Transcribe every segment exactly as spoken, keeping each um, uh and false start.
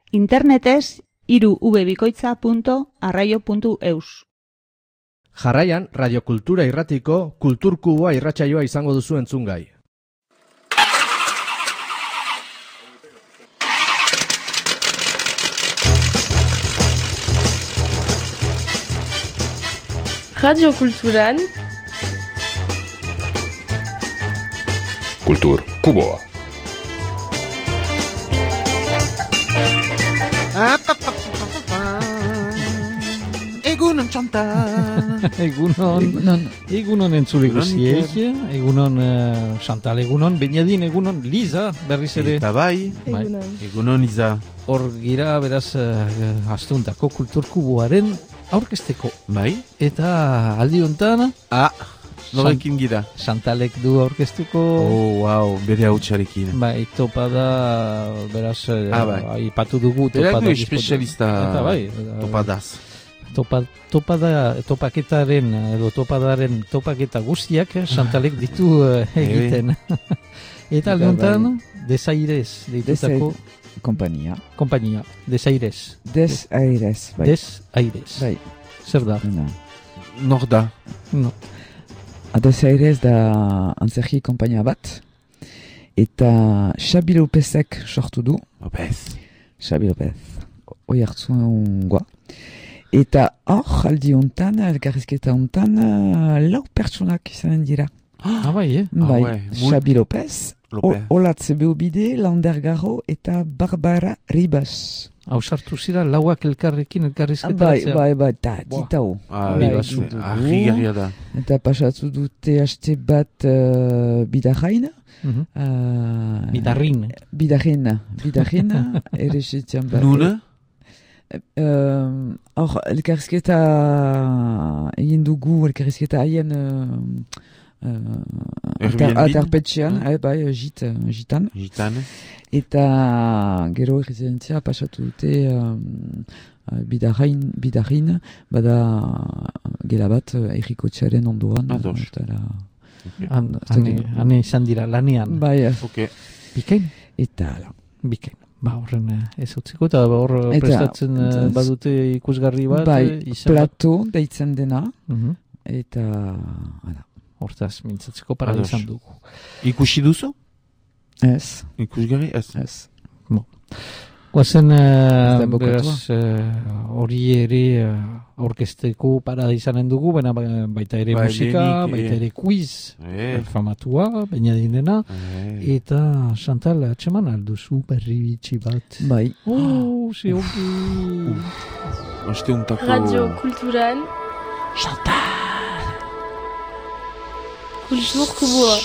Internetez hiru u bikoitza puntu arraio puntu eus. Jarraian, Radiokultura irratiko Kulturkuboa irratsaioa izango duzu entzungai. Radiokulturan Kulturkuboa. Egunon Chantal. Egunon, egunon, egunon entzuliko ziek, egunon uh, Chantal, egunon Benjadin, egunon Liza, berriz ere. Eta bai, egunon. egunon Liza. Hor gira, beraz, uh, astuntako Kulturkuboaren aurkezteko. Bai? Eta aldi hontan, Ah, norekin gira. Chantalek du aurkeztuko. Oh, wow, bere hautsarekin. Bai, topada, beraz, Ah, bai. aipatu dugu Berak topada. du espezialista Eta bai, topadaz. Topa, topada, topaketaren edo topadaren topaketa guztiak Chantalek ditu uh, egiten. Eta aldeuntan, Desaires deitutako kompania. kompainia, Desaires. Desaires, bai. Desaires. Bai. Zer da? No. Nor da. No. A Desaires da antzerki kompainia bat. Eta Xabi Lopezek sortu du. Lopez. Xabi Lopez. Oi hartzungoa. Eta hor, aldi hontan, elkarrizketa hontan, uh, lau pertsonak izanen dira. Ah, bai, eh? Bai, ouais. Xabi Lopez, Lopez. Olatz Beobide, Lander Garro eta Barbara Ribas. Hau sartu zira lauak elkarrekin elkarrizketa. Bai, bai, bai, eta Boa. titau. Ah, Bai, bai, dugu. argi da. Eta pasatu dute haste bat uh, bidarrain. Mhm. Uh, Bidarrin. Bidarrin, bidarrin, ere setxan bat. Nuna? Uh, Hor, elkarrizketa egin dugu, elkarrizketa haien uh, uh, Airbnb? atarpetxean, eh, bai, jit, jitan. Gitan. Eta gero errezidentzia pasatu dute um, bidarrain, bidarrin, bada gela bat erriko txaren ondoan. Ados. Eta la... Han, hane, hane izan dira lanean. Bai, Ok. Bikain? eta la. Bikain. Ba, horren eh, ez utziko, eta hor Eta, prestatzen eh, eta- badute ikusgarri bat. Bai, eh, izan bat. plato deitzen dena, Mhm. eta ala, Hortaz, mintzatzeko para Ados. izan dugu. Ikusi duzu? ez, Ikusgarri? Ez. ez. Guazen, Ez da uh, bokatua. beraz, eh, hori ere uh, orkesteko parada izanen dugu, baina ba- baita ere Bai, musika, lehenik, baita eh. ere quiz, Eh. famatua, baina dinena, Eh. eta Chantal, atxeman alduzu berri bitxi bat. Bai, Oh, ze ongi. Oste untako... Radiokulturan Kulturkuboa.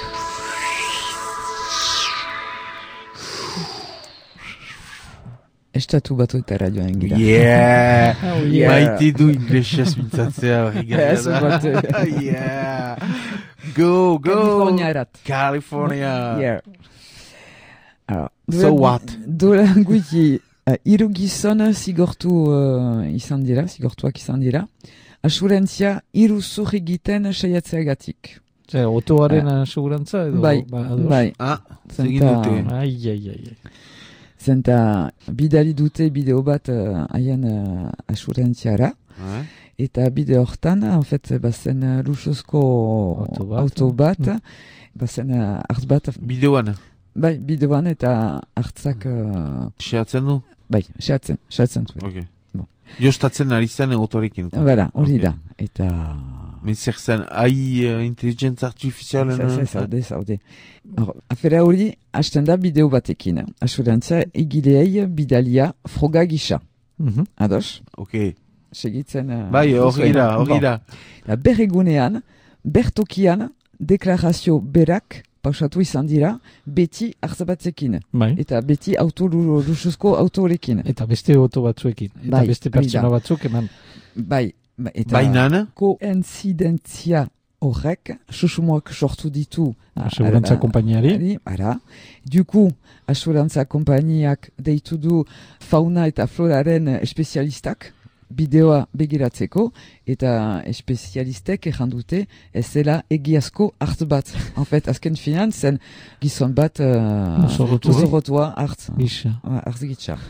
estatu batuetara joan gira. Yeah! Oh, yeah. Maite du inglesez mintzatzea hori Ez, bat, Yeah! Go, go! Kaliforniarat. California! Yeah. Alors, So duela- what? Duela guiki, uh, hiru gizon zigortu uh, izan dira, zigortuak izan dira. Asurentzia hiru zur egiten saiatzeagatik. Zer, otoaren uh, segurantza edo? Bai, ba, ados? bai. Ah, zegin Zenta, dute. Ai, ai, ai, ai. zenta bidali dute bideo bat uh, haien uh, asurentziara. Eh? Eta bide hortan, en fait, bazen uh, luxuzko Auto bat. auto bat, Mm. bazen uh, hartz bat, Bideoan, bai, bideoan eta hartzak, uh, seatzen du? bai, xatzen, xatzen zuen. Ok. Bon. Jostatzen ari zen autorekin. Bera, hori Ok. da. Eta... Men zer zen, ai uh, intelligentza artifizialen... Zaude, zaude, zaude. Hor, afera hori, hasten da bideo batekin. Asurantza egileei bidalia froga gisa. Mhm. Ados? Ok. Segitzen... uh, Bai, hori duzuen. da, hori Bon. da. Eta berregunean, bertokian, deklarazio berak pausatu izan dira, beti hartzabatzekin. Bai. Eta beti auto lu- luxuzko autorekin. Eta beste oto batzuekin. Eta Bai, beste hori pertsona da. batzuk eman. Bai, ba- eta... Bainan, koinzidentzia horrek, susumoak sortu ditu... Segurantza ara- konpainiari. ari, Ara, duku, asurantza konpainiak deitu du fauna eta floraren espezialistak, bideoa begiratzeko, eta espezialistek errandute ez zela egiazko hartz bat. En fait, azken finan, zen gizon bat uh, Mozorrotua. mozorrotua hartz. Gisa. Uh, hartz gitsa.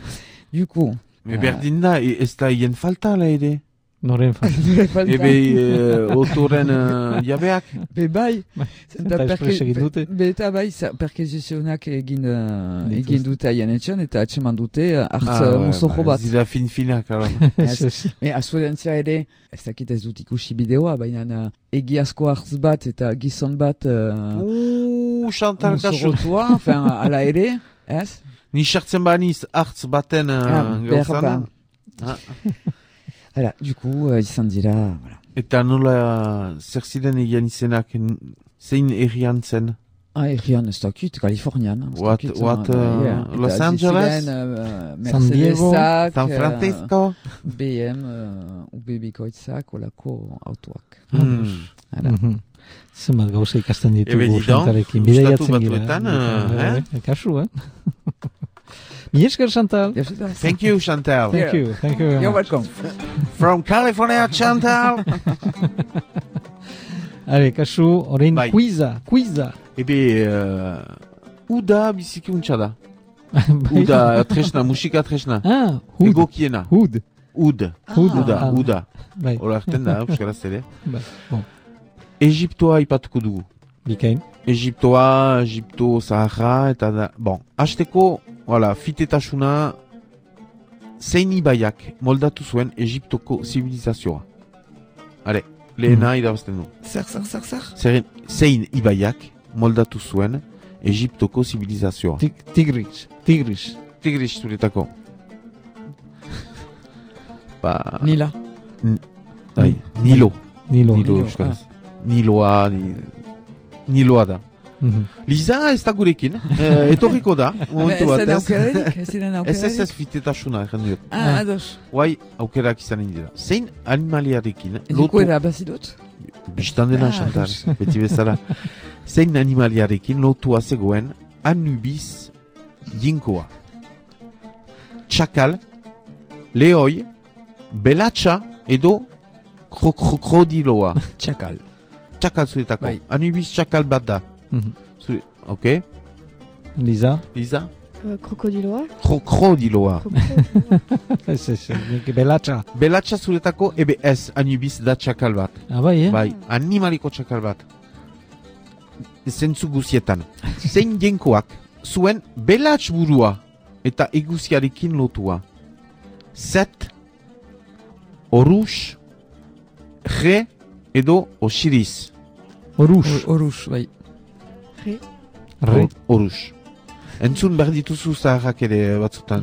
Duku. Me berdin da, e- ez da hien falta ala ere. Noren fa. Ebe uh, otoren uh, jabeak. Be bai. Eta espres egin dute. Be eta bai, za- perkezizionak egin, uh, Dituzte. egin dute haien etxan, eta atxeman dute uh, hartz Ah, ah, ouais, musojo ba, bat. Zira fin-finak, ara. Ez, Me asurantzia ere, ez dakit ez dut ikusi bideoa, baina uh, egiazko hartz bat eta gizon bat uh, Uuuu, Chantal kasu. mozorrotua, enfin, ala ere, ez? Ni sartzen baniz hartz baten uh, Ah, gauzana. berba. Ah. Hala, duku, uh, izan dira, voilà. Eta nola zer ziren egian izenak, n- zein errian zen? Ah, errian ez dakit, Kalifornian. ez What- dakit, what, uh, uh, yeah. Los Eta Angeles? ziren, uh, San Diego? Mercedesak, San uh, Francisco? B M, uh, U B bikoitzak, olako autoak. Hmm. Hala. Mhm. Zenbat gauza ikasten ditugu Ebe, didon, Chantarekin. Estatu Bidaiatzen gira. Batuetan, eh, Eh, Kasu, eh? Mi esker, Chantal. Ja, zeta. Thank you, Chantal. Thank you, thank you very You're much. welcome. From California, Chantal. Are, kasu, orain Bai. quiza, quiza. Ebe, uh, uda biziki untsa da. Bai. Uda tresna, musika tresna. Ah, hud. Egokiena. Hud. Ud. Hud. Uda, Ah. uda. Bai, Hora erten da, euskaraz ere. bai. Bon, Egiptoa ipatuko dugu. bikain. Egiptoa, Egipto, Sahara, eta da... Bon, hasteko, voilà, fitetasuna, zein ibaiak moldatu zuen Egiptoko zibilizazioa. Hale, lehena Mm. irabazten du. Zer, zer, zer, zer? Zein, zein ibaiak moldatu zuen Egiptoko zibilizazioa. Tig- Tigris, tigris. Tigris zuretako. Ba... Nila. Bai, Nilo. Nilo. Nilo, Nilo, euskaraz. Niloa, ni... Niloa da. Mhm. Liza ez da gurekin, eh, etorriko da, momentu Ez zen batez. aukerarik? Ez ziren Ez ez ez aukerarik? fitetasuna, egin dut. Ah, ados. Guai, aukerak izanen dira. Zein animaliarekin, Duku lotu, erabazidut? bistan dena Ah, Chantal, ados. beti bezala. Zein animaliarekin lotua zegoen Anubis jinkoa. Txakal, lehoi, belatxa edo kro- kro- krokodiloa. Txakal. Txakal zuretako. Bai. Anubis txakal bat da. Mhm. Zure, ok, Liza? Liza? Euh, crocodiloa. Krokodiloa. Ez, ez, nik belatxa. Belatxa zuretako, ebe ez, Anubis da txakal bat. Ah, bai, eh? Bai, animaliko txakal bat. Zentzu guzietan. Zein jenkoak zuen belatx burua eta eguziarekin lotua. Zet, orus, re edo osiris. Horus. Horus, bai. Re. Re. Or- Orus. Entzun behar dituzu zaharrak ere batzutan.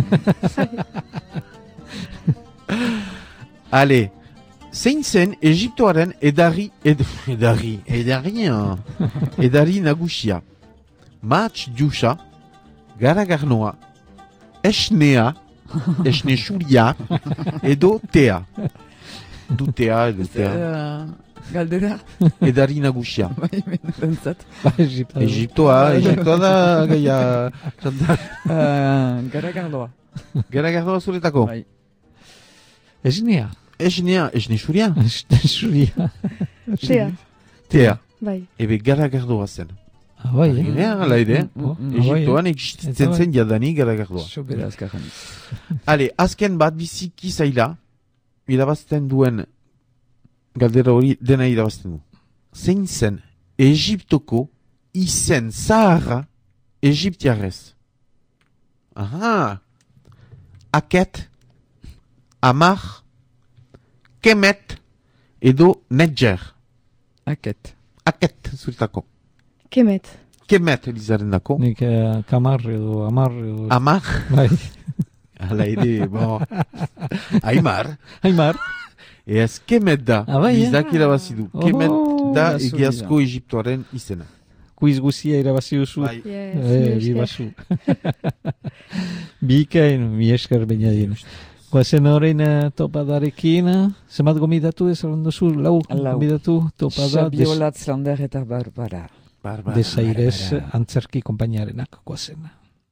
Ale, zein zen Egiptoaren edari, ed, edari, edari, ah, edari nagusia. Matx diusa, garagarnoa, esnea, esne xuria, edo tea. Du tea edo tea. Uh, galdera, Edari nagusia. bai, benetantzat. Ba, Egipto. Egiptoa, Egiptoa da gaia. Uh, Garagardoa. Garagarnoa zuretako. Bai. Esnea. Esnea, esne xuria. Zuria. Tea. Tea. Bai. Ebe garagardoa zen. Ah, bai, eh? Ea, ala ere. Oh, Mm, ah, bai, Egiptoan eh? existitzen Eta zen jadani garagardoa. Sobera azkarren. Ale, azken bat biziki zaila, irabazten duen galdera hori dena irabazten du. Zein zen Egiptoko izen zaharra egiptiarrez? Aha! Aket, Amar, Kemet edo Nedjer. Aket. Aket, zuretako. Kemet. Kemet elizaren dako. Nik eh, kamar edo amar edo... Amar, Bai. ala ere, bon. Aimar. Aimar. Ez Kemet da, Ah, bai, eh? bizak irabazidu. Oh, Kemet da da egiazko Egiptoaren izena. Quiz guzia irabazi duzu. Bai. Yes. Eh, mila bibazu. Bikain, mi esker bainadien. Guazen horrein uh, topadarekin, uh, zemat gomidatu ez alon duzu, lau, Lau. gomidatu topada des, Xabiolatz Lander eta Barbara. Barbara. desairez Barbara. antzerki konpainiarenak guazen.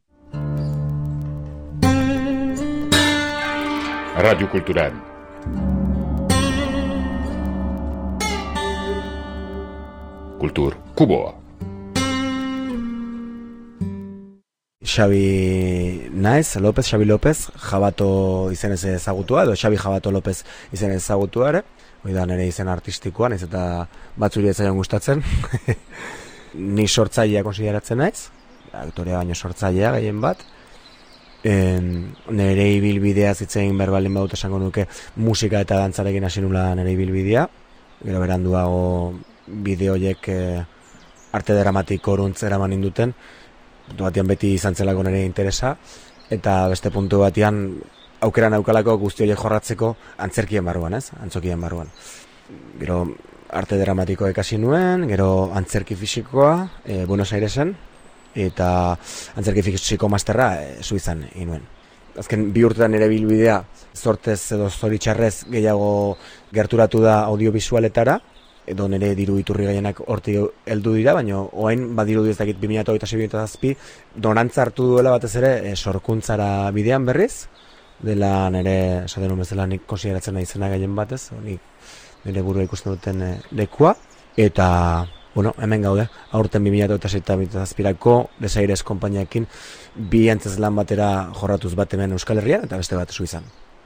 Radio Cultural. Kultur Kuboa. Xabi naiz, López, Xabi López, Jabato izenez ezagutua, edo Xabi Jabato López izenez ezagutua ere, hori da nire izen artistikoa, naiz eta batzuri ez zaion gustatzen. Ni sortzailea konsideratzen naiz, aktorea baino sortzailea gehien bat. En, nire ibilbidea zitzen berbalin badut esango nuke musika eta dantzarekin hasi nula nire ibilbidea. Gero beranduago bideoiek eh, arte dramatiko oruntz eraman induten. Puntu batean beti izan zelako nire interesa, eta beste puntu batean aukera naukalako guzti horiek jorratzeko antzerkien barruan, ez? Antzokien barruan. Gero arte dramatikoa ikasi nuen, gero antzerki fisikoa e, Buenos Airesen, eta antzerki fisiko masterra e, Suizan inuen. Azken bi urtetan nire bilbidea zortez edo zoritxarrez gehiago gerturatu da audiovisualetara, edo nire diru iturri gehienak horti heldu dira, baina oain badiru ez dakit bi mila hogeita sei bi mila zazpi donantza hartu duela batez ere e, sorkuntzara bidean berriz, dela nire, esaten un bezala nik konsideratzen nahi izena gehien batez, nik nire burua ikusten duten e, lekua, eta bueno, hemen gaude, aurten bi mila hogeita sei eta bi mila zazpirako Desaires konpainiakin bi antzeslan batera jorratuz bat hemen Euskal Herrian eta beste bat Suizan.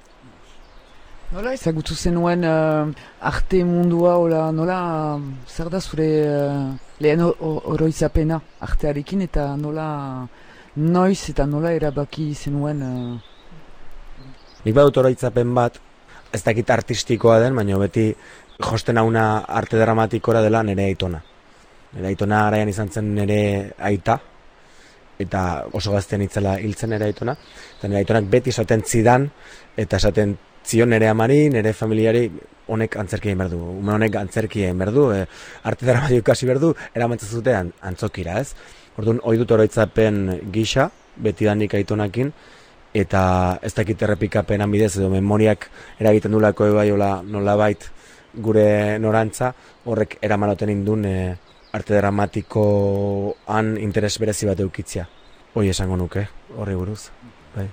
Nola ezagutu zenuen uh, arte mundua, ola, nola, zer da zure uh, lehen oroizapena artearekin, eta nola, noiz eta nola erabaki zenuen? Uh... Nik badut oroitzapen bat, ez dakit artistikoa den, baina beti josten hauna arte dramatikora dela nire aitona. Nire aitona garaian izan zen nire aita, eta oso gaztean itzela hiltzen nire aitona, eta nire aitonak beti esaten zidan, eta esaten zion nire amari, nire familiari, honek antzerki egin berdu, ume honek antzerki egin berdu, e, arte dramatiko ikasi berdu, eramantzen zutean antzokira, ez? Orduan, ohi dut oroitzapen gisa, beti danik aitonakin, eta ez dakit errepikapenan bidez, edo memoriak eragiten dulako ebai nolabait gure norantza, horrek eramanoten indun e, arte dramatikoan interes berezi bat eukitzia. Hoi esango nuke, horri buruz. Bai.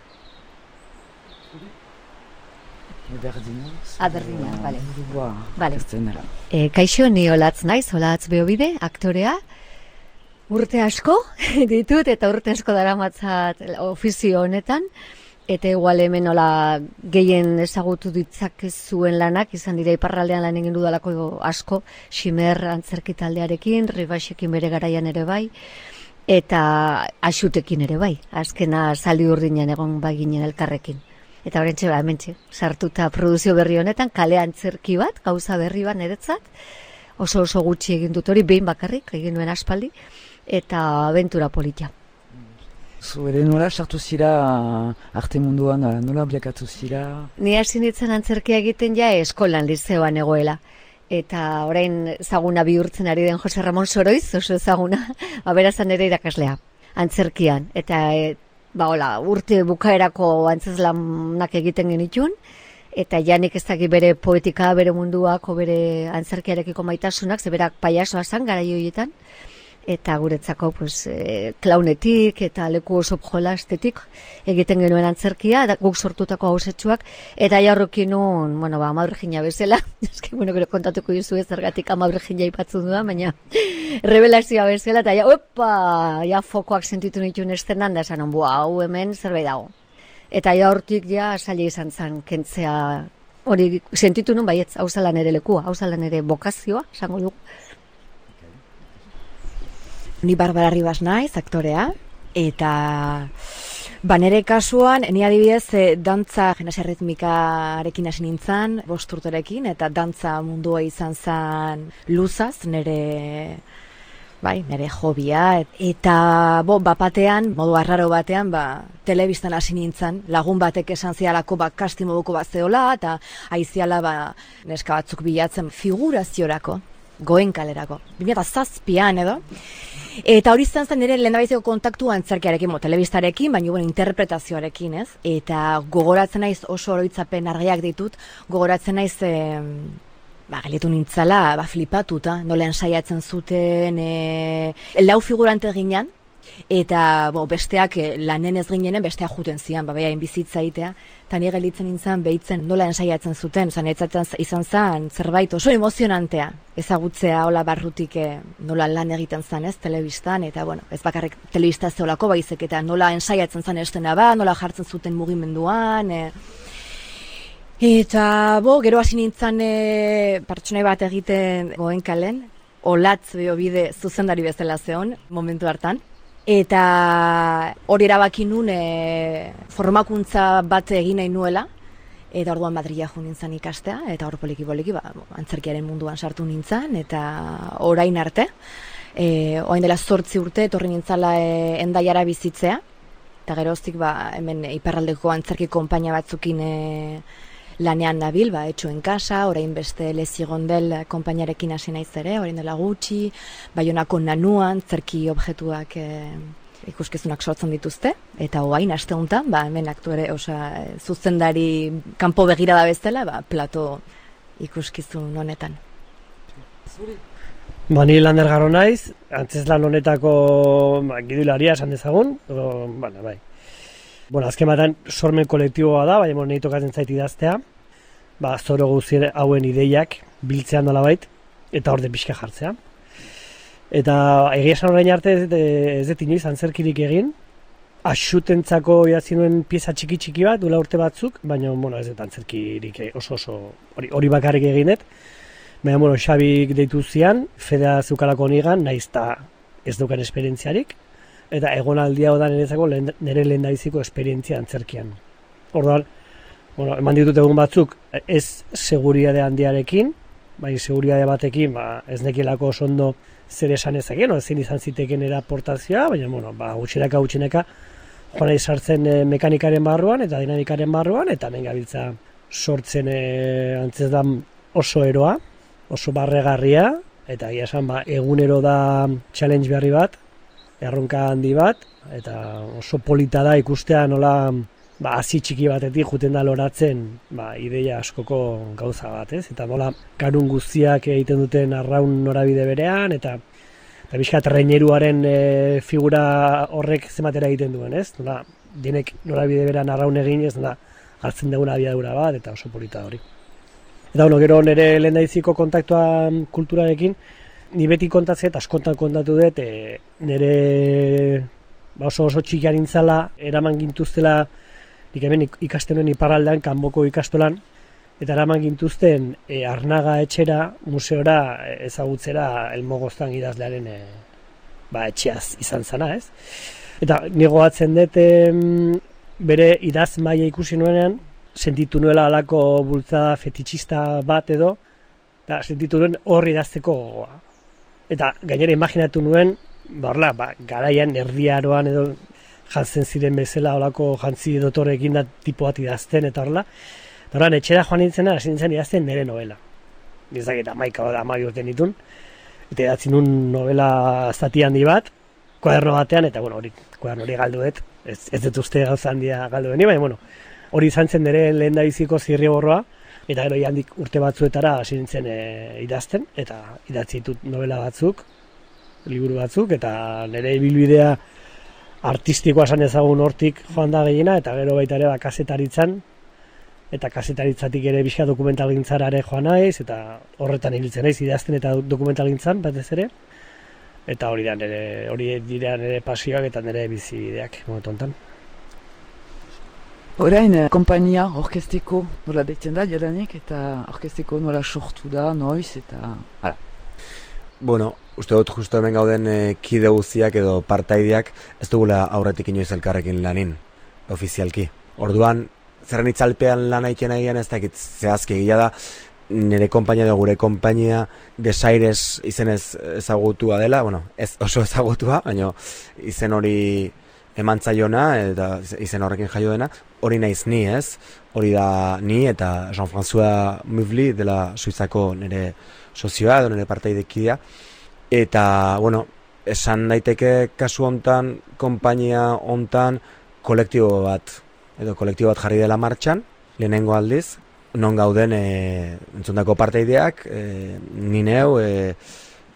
Aberdina, bale. Bale. E, kaixo, ni Olatz naiz, Olatz Beobide, aktorea. Urte asko ditut eta urte asko daramatzat ofizio honetan. Eta igual hemen nola gehien ezagutu ditzakezuen lanak, izan dira iparraldean lan egin dudalako asko, Ximer antzerki taldearekin, Ribaxekin bere garaian ere bai, eta Axutekin ere bai, azkena Zaldi Urdinean egon baginen elkarrekin. Eta horrentxe ba, hementxe, sartuta produzio berri honetan, kale antzerki bat, gauza berri bat niretzat, oso oso gutxi egin dut hori, behin bakarrik, egin nuen aspaldi, eta abentura politia. Zure nola sartu zira arte munduan, nola bilakatu zira? Ni hasi nintzen antzerkia egiten ja eskolan lizeoan egoela. Eta orain ezaguna bihurtzen ari den Jose Ramon Soroiz, oso ezaguna, aberazan ere irakaslea, antzerkian. Eta e, ba, hola, urte bukaerako antzeslanak egiten genitun, eta janik ez dakit bere poetika, bere munduak, bere antzerkiarekiko maitasunak, ze berak paiasoa zan gara joietan, eta guretzako pues, e, klaunetik eta leku oso jolastetik egiten genuen antzerkia, da, guk sortutako hausetxuak, eta jarrokin nun, bueno, ba, Ama Virginia bezala, eski, bueno, gero kontatuko dizu ez zergatik Ama Virginia ipatzen dudan, baina revelazioa bezala, eta ja, opa, ja fokoak sentitu nituen estenan, da esan, bua, hau hemen zerbait dago. Eta ja hortik ja zaila izan zen, kentzea, hori sentitu nun baietz, hau zalan ere lekua, hau zalan ere bokazioa, esango dugu. Ni Barbara Ribas naiz, aktorea, eta ba, nire kasuan, ni adibidez e, dantza genasi ritmikarekin hasi nintzen, bost urterekin, eta dantza mundua izan zen luzaz, nire, bai, nire hobia, eta bo, bapatean, modu arraro batean, ba, telebistan hasi nintzen, lagun batek esan zialako ba, kasti moduko bat zeola, eta aiziala ba, neska batzuk bilatzen figuraziorako, goen kalerako, bi mila zazpian edo. Eta hori izan zen nire lehendabiziko kontaktua antzerkiarekin, mo, telebistarekin, baina bueno, interpretazioarekin, ez? Eta gogoratzen naiz oso oroitzapen argiak ditut, gogoratzen naiz e, ba, gelitu nintzala, ba, flipatuta, nolean saiatzen zuten, e, lau figurante ginean, Eta bo, besteak eh, lanen ez ginenen besteak juten zian, ba, behain bizitza itea, eta nire gelitzen nintzen behitzen nola ensaiatzen zuten, zan etzatzen izan zen zerbait oso emozionantea, ezagutzea hola barrutik eh, nola lan egiten zen ez, telebistan, eta bueno, ez bakarrik telebista zeolako baizik, eta nola ensaiatzen zen estena ba, nola jartzen zuten mugimenduan, eh, eta bo, gero hasi nintzen e, pertsonai bat egiten Goenkalen, Olatz Beobide zuzendari bezala zeon, momentu hartan. Eta hori erabaki nun e, formakuntza bat egin nahi nuela, eta orduan Madrila jo nintzen ikastea, eta hor poliki-poliki ba, antzerkiaren munduan sartu nintzen, eta orain arte. E, orain dela zortzi urte, etorri nintzala e, Hendaiara bizitzea, eta geroztik ba, hemen iparraldeko antzerki konpainia batzukin e, lanean nabil, ba, etxo en casa, orain beste Lezigondel konpainiarekin hasi naiz ere, orain dela gutxi, Baionako Nanuan, zerki objektuak e, ikuskizunak sortzen dituzte, eta hoain aste honetan, ba, hemen aktuare, osea, zuzendari kanpo begirada bezala, ba, plato ikuskizun honetan. Ba, ni Lander Garro naiz, antzeslan honetako ba, gidoilaria esan dezagun, o, bueno, bai. Bueno, azken batean sormen kolektiboa da, baina nahi tokatzen zait idaztea, ba, zoro guzti hauen ideiak biltzean nolabait, eta orde pixka jartzea. Eta egia esan orain arte ez, ez dut inoiz antzerkirik egin, axutentzako idatzi nuen pieza txiki-txiki bat, duela urte batzuk, baina bueno, ez dut antzerkirik oso oso hori, hori bakarrik eginet. Baina, bueno, Xabik deitu zian, Fedea zeukalako nigan, nahiz eta ez dukan esperientziarik, eta egonaldia da niretzako nire lehendabiziko esperientzia antzerkian. Orduan, bueno, eman ditut egun batzuk, ez seguriade handiarekin, bai seguriade batekin, ba, ez nekielako oso ondo zer esan ezakien, no, ezin izan ziteken eraportazioa, baina, bueno, ba, gutxineka, gutxineka, joan nahi sartzen e, mekanikaren barruan eta dinamikaren barruan, eta hemen gabiltza sortzen e, antzeslan oso eroa, oso barregarria, eta egia esan, ba, egunero da challenge berri bat, erronka handi bat, eta oso polita da ikustea nola ba, hasi txiki batetik juten da loratzen ba, ideia askoko gauza bat, ez? Eta nola kanun guztiak egiten duten arraun norabide berean, eta eta bizka traineruaren e, figura horrek zematera egiten duen, ez? Nola, denek norabide berean arraun egin, ez? Nola, hartzen dugun abiadura bat, eta oso polita hori. Eta bueno, gero nire lehendabiziko kontaktua kulturarekin, ni beti kontatzen, eta askontan kontatu dut, e, nire ba oso oso txikian nintzala, eraman gintuztela, nik hemen ikasten nuen iparraldean, kanboko ikastolan, eta eraman gintuzten e, Arnaga etxera, museora ezagutzera Elmogoztan idazlearen e, ba, etxeaz izan zana, ez? Eta negoatzen dut e, bere idaz maila ikusi nuenean, sentitu nuela alako bultzada fetitxista bat edo, eta sentitu nuen horri idazteko gogoa. Eta gainera imaginatu nuen, ba, ba, garaian erdiaroan edo jantzen ziren bezala olako jantzi dotorekin da tipo bat idazten eta horrela. Eta horrean, etxera joan nintzena, hasi nintzen idazten nire novela. Nizak eta maika da amai urte nitun. Eta idatzi nun novela zati handi bat, kuaderno batean, eta bueno, hori kuaderno hori galdu dut. Ez, ez dut uste gauza handia galdu deni, baina bueno, hori izan zen nire lehendabiziko zirriborroa, eta gero handik urte batzuetara hasi nintzen e, idazten, eta idatzi ditut novela batzuk, liburu batzuk, eta nire ibilbidea artistikoa esan ezagun hortik joan da gehiena, eta gero baita ere kasetaritzan, eta kasetaritzatik ere bizka dokumentalgintzara ere joan naiz, eta horretan ibiltzen naiz idazten eta dokumentalgintzan batez ere, eta hori da nire, hori dira nire pasioak eta nire bizibideak momentu honetan. Orain, kompainia orkestiko nola deitzen da, jadanik, eta orkestiko nola sortu da, noiz, eta... Hala. Bueno, uste dut justo hemen gauden e, kide guztiak edo partaideak ez dugula aurretik inoiz elkarrekin lanin, ofizialki. Orduan, zerren itzalpean lan aiken egian ez dakit zehazki egia da, nire kompainia edo gure kompainia Desaires izenez ezagutua dela, bueno, ez oso ezagutua, baina izen hori emantzaiona eta izen horrekin jaio dena, hori naiz ni ez, hori da ni eta Jean-François Muvli dela Suizako nire sozioa edo nire partaidekidea, eta, bueno, esan daiteke kasu hontan, konpainia hontan, kolektibo bat, edo kolektibo bat jarri dela martxan, lehenengo aldiz, non gauden e, entzundako partaideak, e, ni neu, e,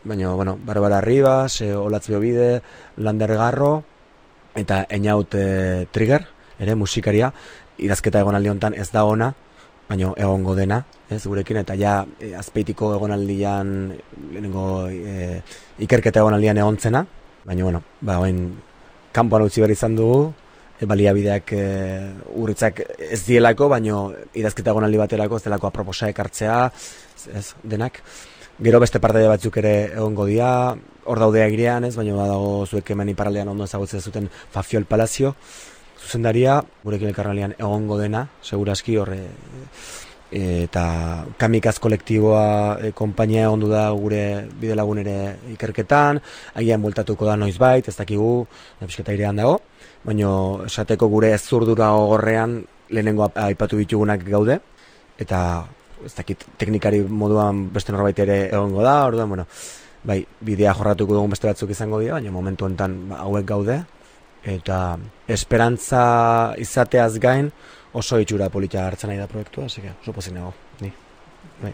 baina, bueno, Barbara Ribas, e, Olatz Biobide, Lander Garro, eta Einaut e, Trigger, ere musikaria, idazketa egonaldi honetan ez da ona, baina egongo dena, ez, gurekin, eta ja e, azpeitiko egonaldian, lehenengo e, ikerketa egonaldian egontzena, baina, bueno, ba, oin, kanpoan utzi behar izan dugu, e, baliabideak e, urritzak ez dielako, baina idazketa egonaldi baterako ez delako aproposa ekartzea, ez, denak. Gero beste partaide batzuk ere egongo dira, hor daude airean, ez, baina badago zuek hemen iparraldean ondo ezagutzen zuten Fafiol Palazzo, zuzendaria, gurekin elkarralian egongo dena, seguraski horre, e, eta Kamikaz kolektiboa e, konpainia egondu da gure bidelagun ere ikerketan, agian bueltatuko da noizbait, ez dakigu, pixketa airean dago, baina esateko gure zurdura gogorrean lehenengo aipatu ditugunak gaude, eta ez dakit teknikari moduan beste norbait ere egongo da, orduan, bueno, bai, bidea jorratuko dugun beste batzuk izango dira, baina momentu honetan ba, hauek gaude, eta esperantza izateaz gain oso itxura polita hartzen nahi da proiektua, hasi oso pozik nago, ni. Bai.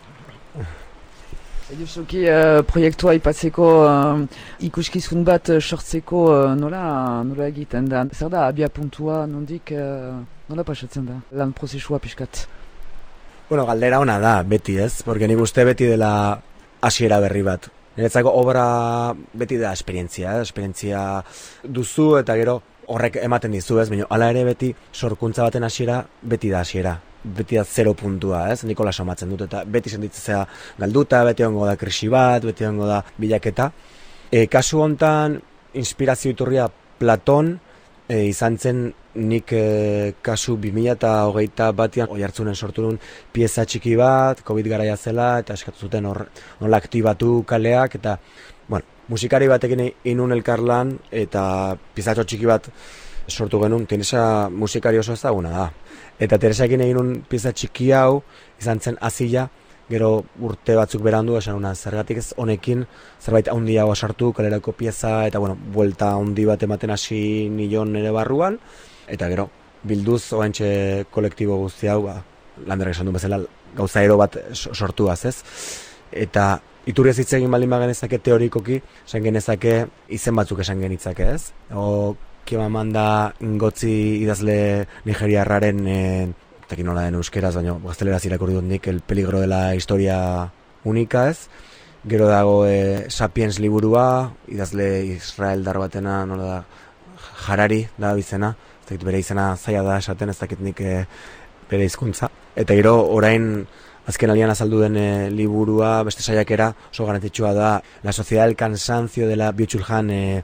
Josuki uh, proiektua aipatzeko uh, ikuskizun bat uh, sortzeko uh, nola, nola egiten da? Zer da, abia puntua nondik uh, nola pasatzen da? Lan prozesua pixkat. Bueno, galdera ona da, beti ez, porque nik uste beti dela hasiera berri bat. Niretzako obra beti da esperientzia, eh? esperientzia duzu eta gero horrek ematen dizu ez, baina hala ere beti sorkuntza baten hasiera beti da hasiera. Beti da zero puntua, ez? Nikola somatzen dut, eta beti sentitzea galduta, beti hongo da krisi bat, beti hongo da bilaketa. E, kasu hontan, inspirazio iturria Platon, e, izan zen nik e, kasu bi mila hogeita batian Oiartzunen sortu nuen pieza txiki bat, Covid garaia zela, eta eskatu zuten hor nola aktibatu kaleak, eta, bueno, musikari batekin inun elkarlan, eta piezatxo txiki bat sortu genuen, Teresa musikari oso ezaguna da. Eta Teresakin egin un pieza txiki hau, izan zen azila, gero urte batzuk berandu, esan una, zergatik ez honekin, zerbait handiago sartu, kalerako pieza, eta bueno, buelta handi bat ematen hasi nion nire barruan, eta gero, bilduz oantxe kolektibo guzti hau, ba, Landerrek esan du bezala, gauza ero bat sortuaz, ez? Eta iturriaz hitz egin baldin bagenezake teorikoki, esan genezake izen batzuk esan genitzake, ez? O, Kimamanda Ngotzi idazle nigeriarraren, e, tekin nola den euskeraz, baina gazteleraz irakurri dut nik, El peligro de la historia única, ez? Gero dago e, Sapiens liburua, idazle israeldar batena, nola da, Harari da bizena, ez dakit bere izena zaila da esaten, ez dakit nik e, bere hizkuntza. Eta gero orain azken alian azaldu den e, liburua, beste saiakera, oso garrantzitsua da La sociedad del cansancio dela Byung-Chul Han, e,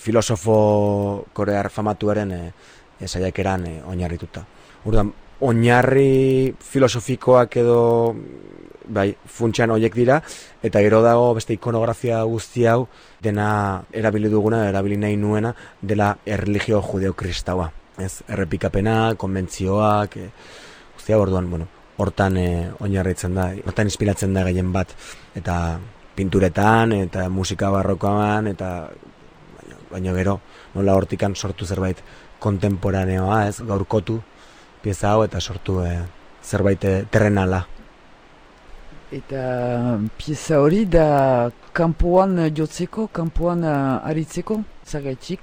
filosofo korear famatuaren e, e, saiakeran e, oinarrituta. Orduan, oinarri filosofikoak edo bai, funtsean horiek dira, eta gero dago beste ikonografia guzti hau dena erabili duguna, erabili nahi nuena, dela erreligio judeo-kristaua. Ez, errepikapena, konbentzioak, e, guztia, orduan, bueno, hortan e, oinarritzen da, hortan inspiratzen da gehien bat, eta pinturetan, eta musika barrokoan, eta baina, baina gero, nola hortikan sortu zerbait kontemporaneoa, ez, gaurkotu pieza hau, eta sortu e, zerbait e, terrenala. Eta pieza hori da kanpoan jotzeko, kanpoan uh, aritzeko, zagaitxik?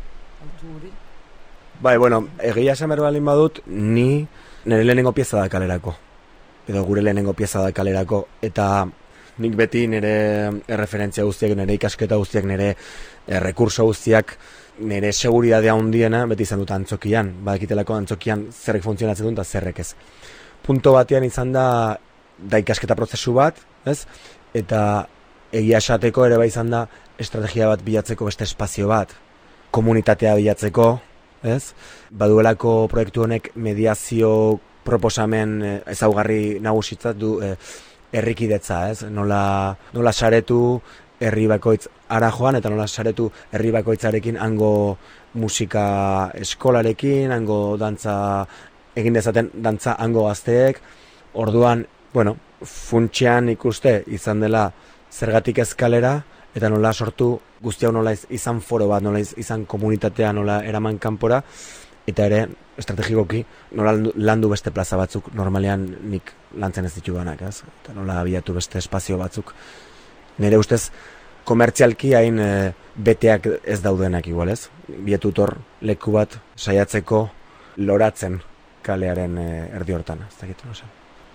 Bai, bueno, egia esan behar balin badut, ni nire lehenengo pieza da kalerako. Edo gure lehenengo pieza da kalerako. Eta nik beti nire erreferentzia guztiak, nire ikasketa guztiak, nire errekurso guztiak, nire seguridadea handiena beti izan dut antzokian. Badakitelako antzokian zerrek funtzionatzen dut eta zerrek ez. Punto batean izan da da ikasketa prozesu bat, ez? Eta egia esateko ere bai izan da estrategia bat bilatzeko beste espazio bat, komunitatea bilatzeko, ez? Baduelako proiektu honek mediazio proposamen ezaugarri nagusitzat du e, herrikidetza, ez? Nola, nola saretu herri bakoitz ara joan, eta nola saretu herri bakoitzarekin hango musika eskolarekin, hango dantza egin dezaten dantza hango gazteek, orduan, bueno, funtsean ikuste izan dela zergatik eskalera, eta nola sortu guzti hau nola izan foro bat, nola izan komunitatea, nola eraman kanpora, eta ere estrategikoki nola landu beste plaza batzuk normalean nik lantzen ez ditudanak, ez? Eta nola abiatu beste espazio batzuk. Nire ustez, komertzialki hain e, beteak ez daudenak igual, ez? Bietutor leku bat saiatzeko loratzen kalearen e, erdi hortan, ez dakit, no?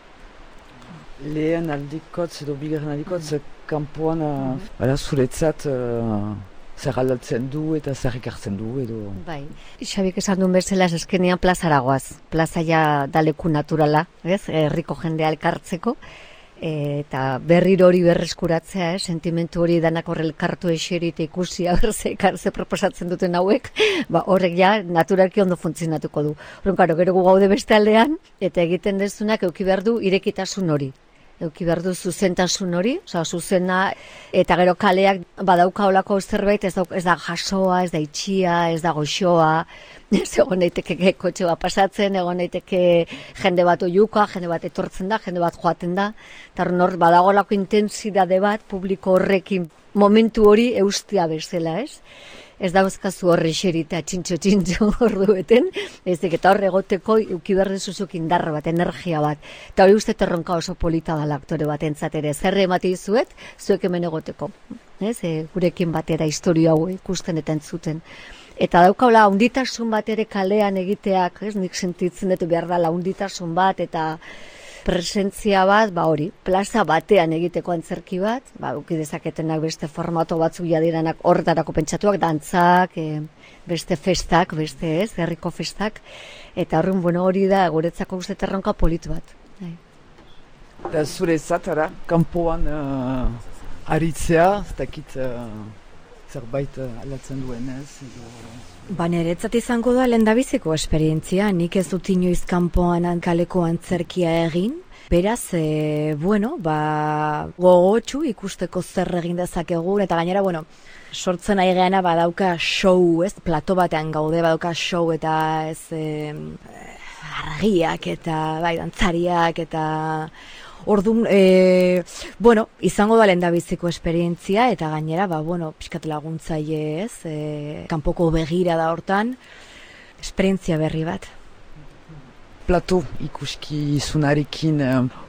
Lehen aldikotz edo bigarren aldikotz kanpoan uh, zuretzat uh, zer aldatzen du eta zer ikartzen du edo... Bai, Xabik esan duen bezala eskenean plazara goaz. Plaza ja daleku naturala, ez? Herriko jendea elkartzeko. Eta berriro hori berreskuratzea, eh? Sentimentu hori danak horre elkartu eseri eta ikusi aberze ekartze proposatzen duten hauek, ba, horrek ja naturalki ondo funtzionatuko du. Horren, karo, gero gu gaude beste aldean, eta egiten dezunak euki behar du irekitasun hori. Euki behar du zuzentasun hori, oza, zuzena, eta gero kaleak badauka olako zerbait, ez da, ez da jasoa, ez da itxia, ez da goxoa, ez egon daiteke kotxe bat pasatzen, egon daiteke jende bat oiuka, jende bat etortzen da, jende bat joaten da, eta hor badago olako intensidade bat publiko horrekin momentu hori eustia bezala, ez? Ez dauzkazu horre xerita txintxo-txintxo ordueten, ez eta horre egoteko euki behar dezuzuk indarra bat, energia bat. Eta hori uste terronka oso polita dala aktore bat entzatera. Zerre emate izuet, zuek hemen egoteko. Ez, e, gurekin batera historia hau ikusten eta entzuten. Eta daukaula hunditasun bat ere kalean egiteak, ez, nik sentitzen dut behar dala hunditasun bat, eta presentzia bat, ba hori, plaza batean egiteko antzerki bat, ba, uki dezaketenak beste formato batzuk jadiranak horretarako pentsatuak, dantzak, e, beste festak, beste ez, herriko festak, eta horren, bueno, hori da, guretzako uste terronka polit bat. Eta zure zatara, kanpoan uh, aritzea, ez dakit uh, zerbait uh, aldatzen duenez, edo... Ba, niretzat izango da lehendabiziko esperientzia, nik ez dut inoiz kanpoan kaleko antzerkia egin, beraz, e, bueno, ba, gogotsu ikusteko zer egin dezakegu, eta gainera, bueno, sortzen ari geana badauka show, ez, plato batean gaude badauka show, eta ez, e, argiak, eta, bai, dantzariak, eta... Orduan, e, bueno, izango da lehendabiziko esperientzia, eta gainera, ba, bueno, pixkat laguntzaile ez, e, kanpoko begira da hortan, esperientzia berri bat. Plato ikuski zunarekin,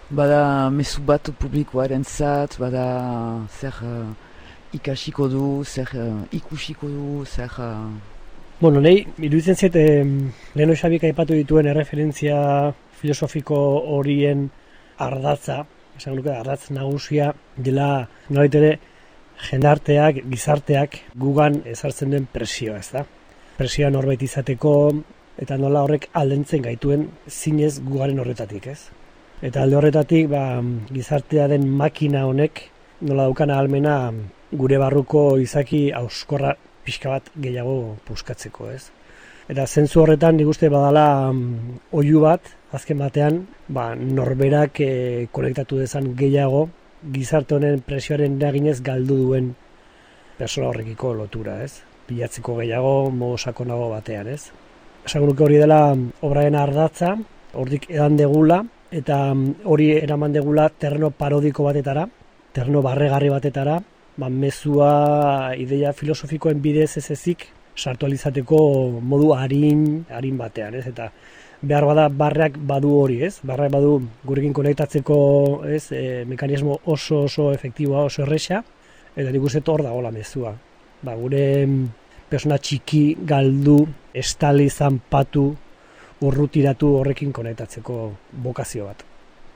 bada mezu bat publikoaren zat, bada zer uh, ikasiko du, zer uh, ikusiko du, zer... Uh... Bueno, nahi, iruditzen zet, eh, Leno Xabik aipatu dituen erreferentzia filosofiko horien ardatza, esan nuke ardatz nagusia dela nolait ere jendarteak, gizarteak gugan ezartzen den presioa, ez da? Presioa norbait izateko eta nola horrek aldentzen gaituen zinez gugaren horretatik, ez? Eta alde horretatik, ba, gizartea den makina honek nola daukana ahalmena gure barruko izaki auskorra pixka bat gehiago puskatzeko, ez? Eta zentzu horretan nik uste badala um, oihu bat, azken batean, ba, norberak e, konektatu dezan gehiago gizarte honen presioaren eraginez galdu duen persona horrekiko lotura, ez? Bilatzeko gehiago, modu sakonago batean, ez? Esan nuke hori dela obraren ardatza, hortik edan degula, eta hori eraman degula terreno parodiko batetara, terreno barregarri batetara, ba, mezua ideia filosofikoen bidez ez ezik, sartu alizateko modu harin, harin batean, ez? Eta behar bada barrak badu hori, ez? Barrak badu gurekin konektatzeko, ez? E, mekanismo oso oso efektiboa, oso erresa, eta nik uste hor dago la mezua. Ba, gure persona txiki, galdu, estali, zanpatu, urrutiratu horrekin konektatzeko bokazio bat.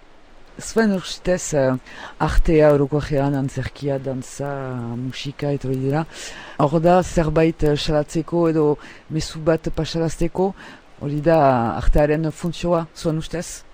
Zuen ustez, uh, artea orokorrean, antzerkia, dantza, musika, eta hori dira. Hor da, zerbait salatzeko edo mezu bat pasarazteko, hori da artearen funtzioa, zuen ustez?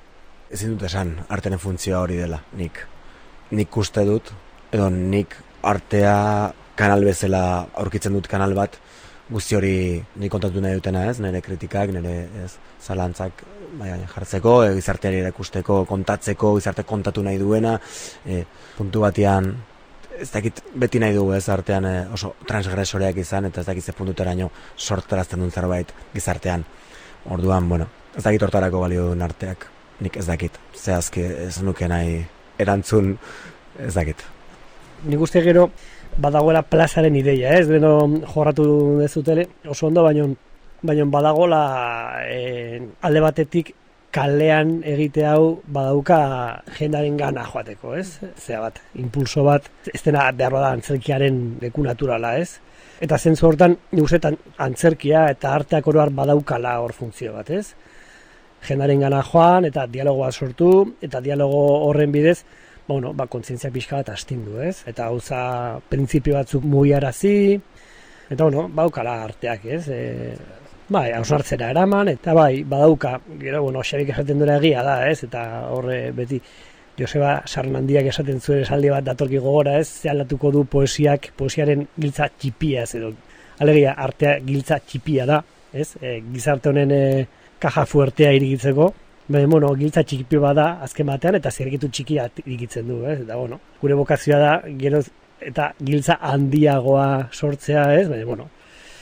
Ezin dut esan, artearen funtzioa hori dela, nik. Nik uste dut, edo nik artea kanal bezala aurkitzen dut kanal bat, guzti hori nik kontatu nahi dutena, ez, nire kritikak, nire ez, zalantzak bai, jartzeko, e, gizarteari erakusteko, kontatzeko, gizarte kontatu nahi duena, e, puntu batean, ez dakit beti nahi dugu ez artean e, oso transgresoreak izan, eta ez dakit ze puntuteraino sortarazten duen zerbait gizartean. Orduan, bueno, ez dakit hortarako balio duen arteak, nik ez dakit, zehazki ez nuke nahi erantzun, ez dakit. Nik uste gero, badagoela plazaren ideia, ez? Deno jorratu dezutele, oso ondo, baino, baino badagoela e, alde batetik kalean egite hau badauka jendaren gana joateko, ez? Zea bat, impulso bat, ez dena behar bada antzerkiaren leku naturala, ez? Eta zentzu hortan, usetan antzerkia eta arteak oroar badaukala hor funtzio bat, ez? Jendaren gana joan, eta dialogoa sortu, eta dialogo horren bidez, bueno, ba, kontzientzia pixka bat astindu, ez? Eta gauza printzipio batzuk mugiarazi, eta, bueno, baukala arteak, ez? E, bai, hausnartzera eraman, eta bai, badauka, gero, bueno, Xabik esaten duela egia da, ez? Eta horre beti, Joseba Sarnandiak esaten zuen esaldi bat datorki gogora, ez? Ze aldatuko du poesiak, poesiaren giltza txipia, ez edo. Alegia, artea giltza txipia da, ez? E, gizarte honen e, kaja fuertea irigitzeko, baina, bueno, giltza txipio bada azken batean, eta zergitu txikia irigitzen du, ez? Eta, bueno, gure bokazioa da, gero, eta giltza handiagoa sortzea, ez? Baina, bueno,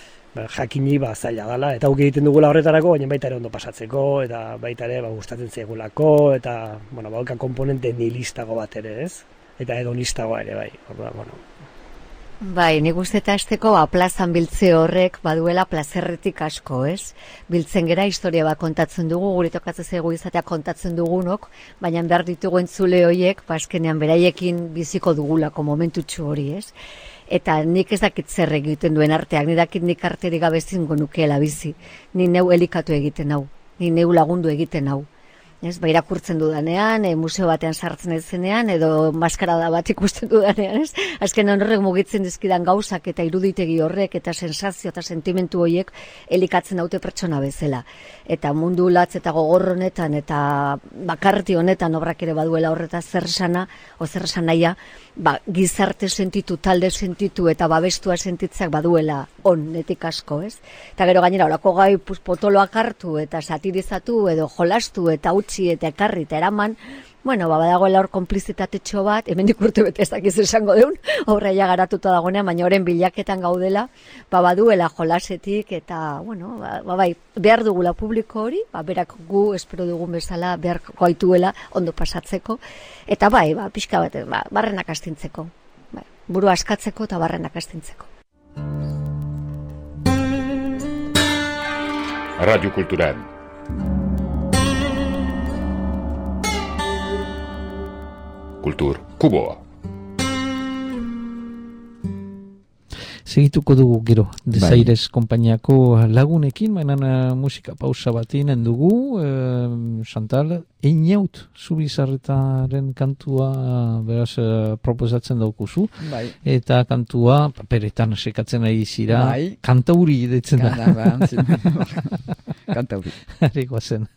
jakini ba zaila dela, eta guk egiten dugula horretarako, baina baita ere ondo pasatzeko, eta baita ere ba, gustatzen zaigulako, eta, bueno, bauka komponente nihilistago bat ere, ez? Eta hedonistagoa ere, bai, orduan, bueno. Bai, nik uste eta azteko ba, plazan biltze horrek baduela plazerretik asko, ez? Biltzen gera historia bat kontatzen dugu, gure tokatzen zaigu izatea kontatzen dugunok, baina behar ditugu entzule horiek, bazkenean beraiekin biziko dugulako momentutxu hori, ez? Eta nik ez dakit zer egiten duen arteak, nik dakit nik arterik gabe zingo nukeela bizi, ni neu elikatu egiten hau, ni neu lagundu egiten hau. Ez, ba, irakurtzen dudanean, e, museo batean sartzen ezenean, edo maskarada bat ikusten dudanean, ez? Azken horrek mugitzen dizkidan gauzak eta iruditegi horrek eta sensazio eta sentimentu horiek elikatzen daute pertsona bezala. Eta mundu latz eta gogor honetan eta bakarti honetan obrak ere baduela horreta zer sana, o zer sanaia, ba, gizarte sentitu, talde sentitu eta babestua sentitzak baduela onetik asko, ez? Eta gero gainera, olako gai potoloak hartu eta satirizatu edo jolastu eta utzi eta ekarri eta eraman, bueno, ba, badagoela hor konplizitatetxo bat, hemendik urte bete ez dakiz esango deun, horra ja garatuta dagoenean, baina horren bilaketan gaudela, ba, baduela jolasetik eta, bueno, ba, ba, bai, behar dugula publiko hori, ba, berak gu espero dugun bezala behar gaituela ondo pasatzeko, eta bai, ba, pixka bat, ba, barrenak astintzeko, bai, buru askatzeko eta barrenak astintzeko. Radio Cultural. Kultur Kuboa. Segituko dugu gero, Desaires konpainiako lagunekin, mainan musika pausa bat inen dugu, e, Chantal, Einaut, Zubizarretaren kantua beraz proposatzen daukuzu, bai. Eta kantua paperetan sekatzen ari zira, bai. Kantauri detzen da. Kantauri. Harikoa zen.